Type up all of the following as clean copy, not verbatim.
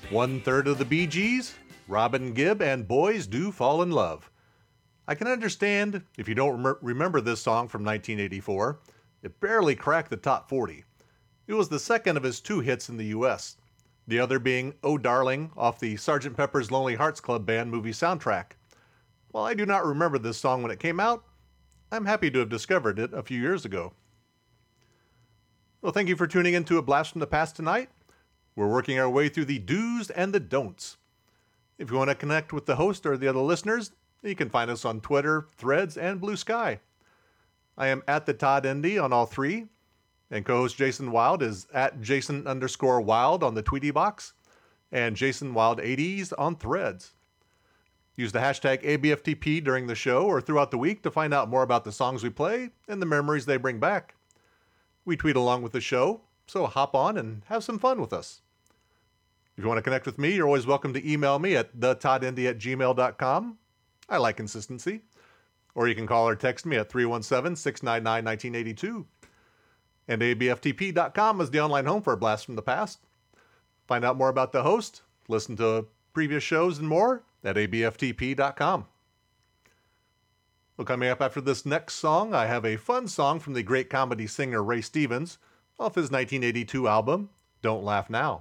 1/3 of the Bee Gees, Robin Gibb, and Boys Do Fall in Love. I can understand if you don't remember this song from 1984. It barely cracked the top 40. It was the second of his two hits in the US, the other being Oh Darling off the Sgt. Pepper's Lonely Hearts Club Band movie soundtrack. While I do not remember this song when it came out, I'm happy to have discovered it a few years ago. Well, thank you for tuning in to A Blast from the Past tonight. We're working our way through the do's and the don'ts. If you want to connect with the host or the other listeners, you can find us on Twitter, Threads, and Blue Sky. I am at the Todd Indy on all three, and co-host Jason Wild is at Jason_Wild on the Tweety box, and Jason Wild 80s on Threads. Use the hashtag ABFTP during the show or throughout the week to find out more about the songs we play and the memories they bring back. We tweet along with the show, so hop on and have some fun with us. If you want to connect with me, you're always welcome to email me at thetodindy@gmail.com. I like consistency. Or you can call or text me at 317-699-1982. And abftp.com is the online home for A Blast from the Past. Find out more about the host, listen to previous shows and more at abftp.com. Well, coming up after this next song, I have a fun song from the great comedy singer Ray Stevens off his 1982 album, Don't Laugh Now.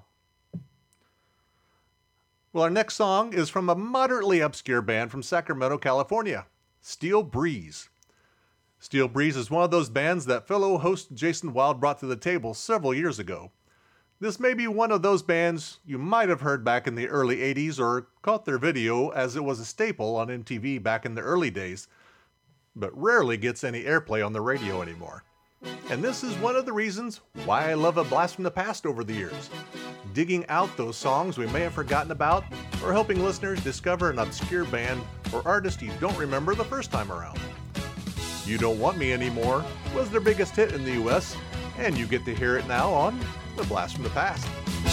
Well, our next song is from a moderately obscure band from Sacramento, California, Steel Breeze. Steel Breeze is one of those bands that fellow host Jason Wild brought to the table several years ago. This may be one of those bands you might have heard back in the early 80s or caught their video as it was a staple on MTV back in the early days, but rarely gets any airplay on the radio anymore. And this is one of the reasons why I love A Blast from the Past over the years. Digging out those songs we may have forgotten about, or helping listeners discover an obscure band or artist you don't remember the first time around. You Don't Want Me Anymore was their biggest hit in the US, and you get to hear it now on A Blast from the Past.